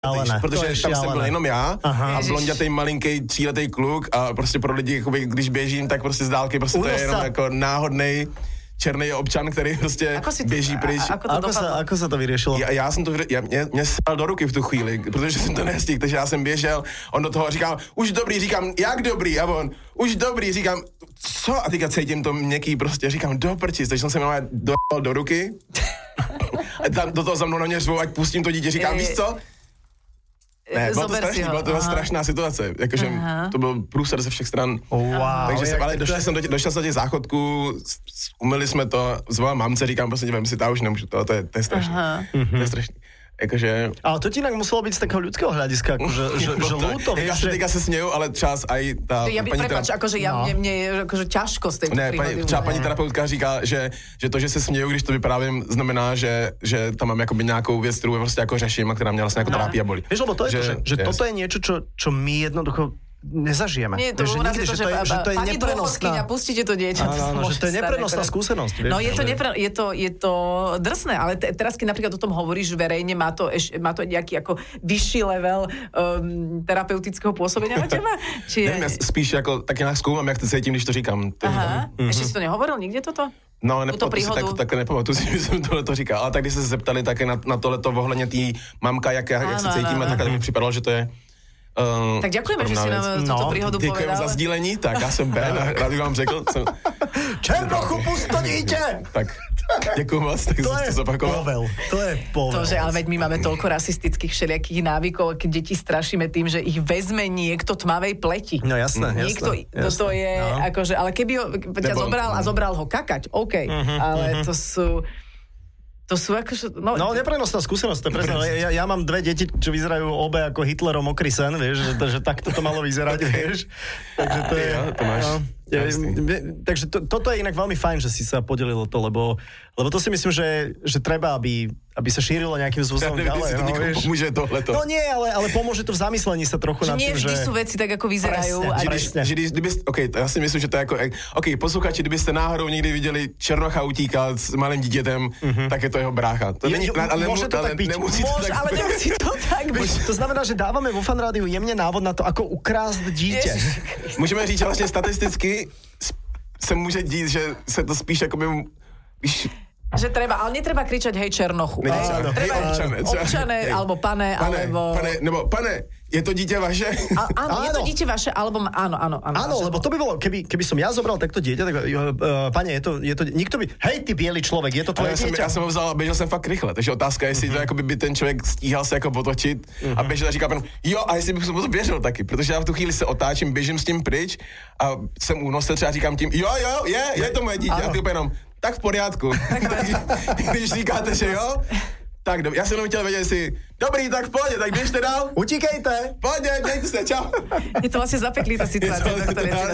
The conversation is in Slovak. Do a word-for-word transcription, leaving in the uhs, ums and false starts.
protože tam jsem byl jenom já Aha. a blondětej malinký tříletý kluk a prostě pro lidi, jakoby, když běžím, tak prostě z dálky prostě to je jenom jako náhodnej černý občan, který prostě běží pryč. A, ako, to ako, sa, ako sa to vyriešilo? Ja, já jsem to, ja, mě, mě sral do ruky v tu chvíli, protože jsem to nestihl, takže já jsem běžel, on do toho říkal, už dobrý, říkám, jak dobrý, a on, už dobrý, říkám, co? A teďka cítím to měkký prostě, říkám, do prčic, takže jsem se mnou do, do ruky a tam do toho za mnou na mě řvou, ať pustím to dítě, říkám, víš co? Ne, bylo to strašný, byla to strašná situace, jakože Aha. to byl průser ze všech stran. Wow. Takže jsem, ale došel jsem do, došel jsem do těch záchodků, umyli jsme to, zvolám mamce, říkám, prostě vem si to, už nemůžu to, to je, to je strašný. Aha. To je strašný. Jakože... Ale to ti inak muselo byť z takého ľudského hľadiska, akože, že, že ľúto, vieš, že... Ja sa smejú, ale čas aj tá... Ja by, pani prepáč, tera... akože ja, no. mne, mne je akože ťažko z tejto ne, príhody. Ne, třeba paní terapeutka říká, že, že to, že se směju, když to vyprávím, znamená, že, že tam mám jakoby nějakou věc, kterou prostě jako řeším a která mě vlastně jako trápí a bolí. Vieš, lebo to je že, to, že, že yes. toto je niečo, čo, čo my jednoducho nezažijeme. Nie, to že, nikdy, to, že, to je, že to je pani neprenosná... pustíte to dieťa. Áno, áno, že to je neprenosná skúsenosť. Vieš, no je to, nepre, je, to, je to drsné, ale te, teraz, keď napríklad o tom hovoríš verejne, má to, eš, má to nejaký ako vyšší level um, terapeutického pôsobenia na teba? Či Neviem, ja spíš ako, tak ja skúmam, jak to cítim, když to říkám. Aha, mm-hmm. Ešte si to nehovoril nikde toto? No, nepamatuji si, tak, tak nepamatuji si, že jsem tohle to říkal, ale tak když se zeptali také na, na tohleto ohledně tý mamka, jak, jak se cítím, tak mi připadalo, že to je Uh, tak ďakujeme, že si nám túto no, príhodu povedal. Ďakujem za sdílení, tak ja som Ben a rád vám řekl. Som... Černochu, pust to dítě! Tak, ďakujem moc, tak to som je to zopakoval. Povel, to je povel. To, že ale veď my máme toľko rasistických všelijakých návykov, keď deti strašíme tým, že ich vezme niekto tmavej pleti. No jasné, jasné. Niekto, jasné. To je no. akože, ale keby ho, ťa Nebo, zobral a zobral ho kakať, OK, uh-huh, ale uh-huh. to sú... To sú akože... No, no neprenosná skúsenosť, to je presne. Ja, ja mám dve deti, čo vyzerajú obe ako Hitlerom mokrý sen, vieš, že, že takto to malo vyzerať, vieš. Takže to je... Ja, to máš. No, ja, takže to, toto je inak veľmi fajn, že si sa podelilo to, lebo, lebo to si myslím, že, že treba, aby, aby sa šírilo nejakým spôsobom ja, ďalej. To no, pomôže tohleto. No nie, ale, ale pomôže to v zamyslení sa trochu že nad tým, že... Nie vždy sú veci tak, ako vyzerajú. Presne, a presne. Že, že, že, OK, ja si myslím, že to je ako... OK, posluchači, kdybyste náhodou někdy viděli Černocha utíkat s malým dítětem, mm-hmm. tak je to jeho brácha. To je, není, ale môže to tak byť. Nemusí Môže, to tak ale nemusí to tak byť. To znamená, že dávame vo Fan Rádiu jemne návod na to, ako ukrást dítě. Můžeme říct, že vlastně statisticky se může dít, že se to spíš jakoby... Víš, že treba, ale netreba kričať hej Černochu. Ne, treba hej, občane, občane hej. alebo pane, pane, alebo... Pane, nebo pane, je to dieťa vaše? A, áno, áno, je to dieťa vaše, alebo... Áno, áno, áno. Áno, vaše. lebo to by bolo, keby, keby som ja zobral takto dieťa, tak uh, pane, je to, je to... Nikto by... Hej, ty bielý človek, je to tvoje ja dieťa? Som, ja som ho vzal a bežel jsem fakt rychle, takže otázka je, jestli uh-huh. to jakoby by ten člověk stíhal se jako otočit uh-huh. a běžel a říkal, jo, a jestli bych to běžel taky, protože já v tu chvíli se otáčím, běžím s tím pryč a jsem unosil třeba říkám tím, jo, jo, je, je to moje dítě, a ty jenom, tak v poriadku. Když říkáte, že jo, tak do... já jsem jenom chtěl vědět, jestli dobrý, tak v pohodě, tak běžte dál. Utíkejte. Pohodě, mějte se, čau. Je to vlastně zapeklý ta situace, do které